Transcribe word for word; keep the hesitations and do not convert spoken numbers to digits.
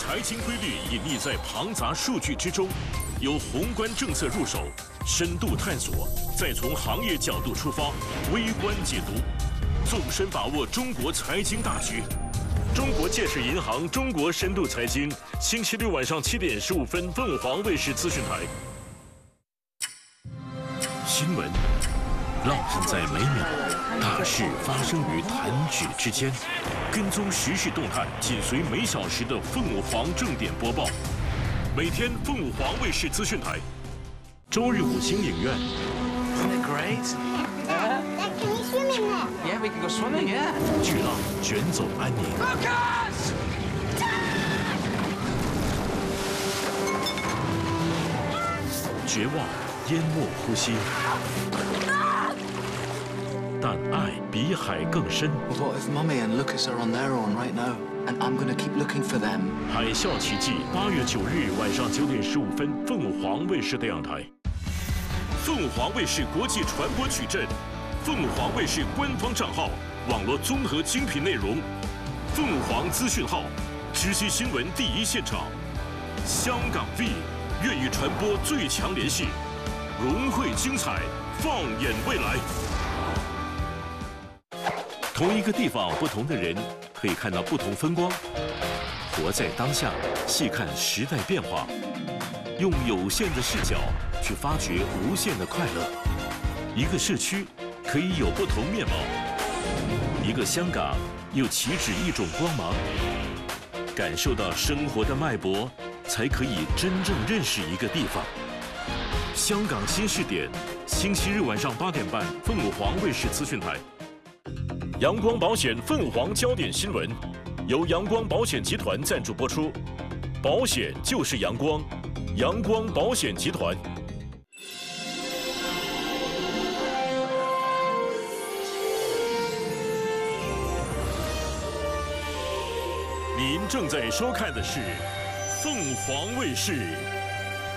财经规律隐匿在庞杂数据之中，由宏观政策入手，深度探索，再从行业角度出发，微观解读，纵深把握中国财经大局。中国建设银行中国深度财经，星期六晚上七点十五分，凤凰卫视资讯台。新闻浪漫在每秒，大事发生于弹指之间。跟踪时事动态，紧随每小时的凤凰正点播报。每天凤凰卫视资讯台，周日五星影院。 Isn't it great? Dad, can you swim in there? Yeah, we can go swimming. Yeah. 巨浪卷走安宁。 Lucas! 绝望淹没呼吸。但爱比海更深。 What if Mummy and Lucas are on their own right now, and I'm gonna keep looking for them? 海啸奇迹，八月九日晚上九点十五分，凤凰卫视的阳台。凤凰卫视国际传播矩阵，凤凰卫视官方账号，网络综合精品内容，凤凰资讯号，直击新闻第一现场。香港 V 粤语传播最强联系，融汇精彩，放眼未来。同一个地方，不同的人，可以看到不同风光。活在当下，细看时代变化，用有限的视角去发掘无限的快乐。一个社区可以有不同面貌，一个香港又岂止一种光芒。感受到生活的脉搏，才可以真正认识一个地方。香港新视点，星期日晚上八点半，凤凰卫视资讯台。阳光保险凤凰焦点新闻，由阳光保险集团赞助播出。保险就是阳光，阳光保险集团。您正在收看的是凤凰卫视